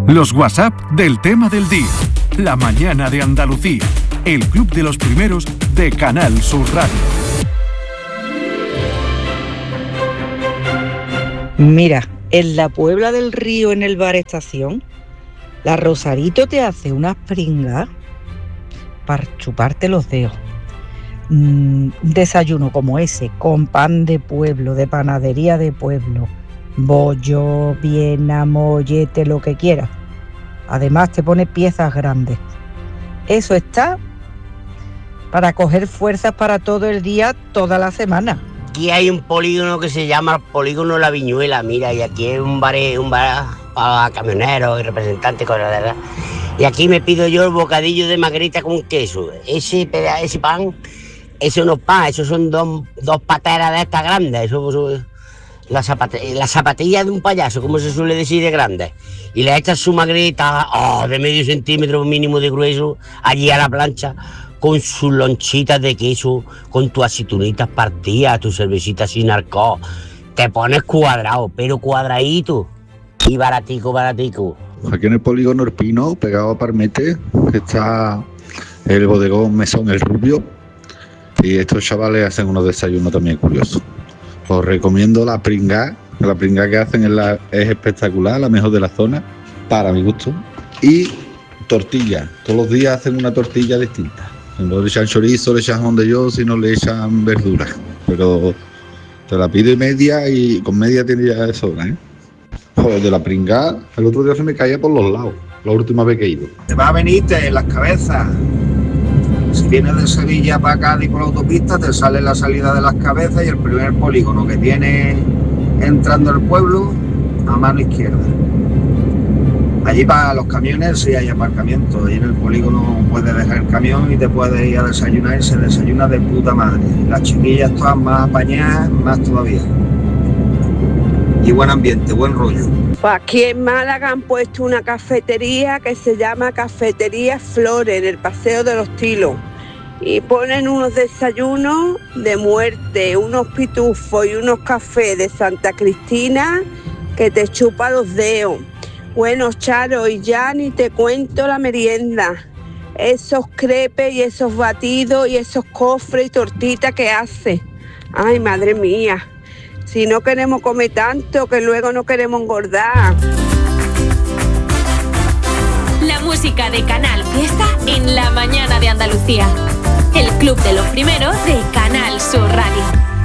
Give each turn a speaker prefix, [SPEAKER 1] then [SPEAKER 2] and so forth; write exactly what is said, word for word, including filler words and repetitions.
[SPEAKER 1] Los WhatsApp del tema del día. La mañana de Andalucía. El club de los primeros de Canal Sur Radio.
[SPEAKER 2] Mira, en la Puebla del Río, en el bar Estación, la Rosarito te hace unas pringas para chuparte los dedos. Un desayuno como ese, con pan de pueblo, de panadería de pueblo, bollo, viena, mollete, lo que quieras. Además te pone piezas grandes. Eso está para coger fuerzas para todo el día, toda la semana.
[SPEAKER 3] Aquí hay un polígono que se llama Polígono La Viñuela, mira, y aquí es un bar, un bar para camioneros y representantes, cosas de verdad. Y aquí me pido yo el bocadillo de margarita con queso. Ese, ese pan, eso no es pan, eso son dos, dos pateras de estas grandes. Eso, eso, la, zapate, la zapatilla de un payaso, como se suele decir, de grande. Y le echas su margarita oh, de medio centímetro mínimo de grueso, allí a la plancha, con sus lonchitas de queso, con tus aceitunitas partidas, tus cervecitas sin alcohol. Te pones cuadrado, pero cuadradito. Y baratico, baratico.
[SPEAKER 4] Aquí en el polígono El Pino, pegado a Parmete, está el bodegón Mesón El Rubio. Y estos chavales hacen unos desayunos también curiosos. Os recomiendo la pringá. La pringá que hacen es, la, es espectacular, la mejor de la zona, para mi gusto. Y tortilla. Todos los días hacen una tortilla distinta. No le echan chorizo, le echan jamón de york, sino le echan verduras. Pero te la pido y media y con media tiene ya de sobra, ¿eh? Joder, de la pringá, el otro día se me caía por los lados, la última vez que he ido.
[SPEAKER 5] Te va a venirte en las cabezas. Si vienes de Sevilla para Cádiz por la autopista, te sale la salida de las cabezas y el primer polígono que tiene entrando al pueblo, a mano izquierda. Allí para los camiones sí hay aparcamiento, allí en el polígono puedes dejar el camión y te puedes ir a desayunar y se desayuna de puta madre. Las chiquillas todas más apañadas, más todavía. Y buen ambiente, buen rollo.
[SPEAKER 6] Pues aquí en Málaga han puesto una cafetería que se llama Cafetería Flores, en el Paseo de los Tilos. Y ponen unos desayunos de muerte, unos pitufos y unos cafés de Santa Cristina que te chupa los dedos. Bueno, Charo, y ya ni te cuento la merienda. Esos crepes y esos batidos y esos cofres y tortitas que hace. Ay, madre mía. Si no queremos comer tanto, que luego no queremos engordar.
[SPEAKER 7] La música de Canal Fiesta en la mañana de Andalucía. El club de los primeros de Canal Sur Radio.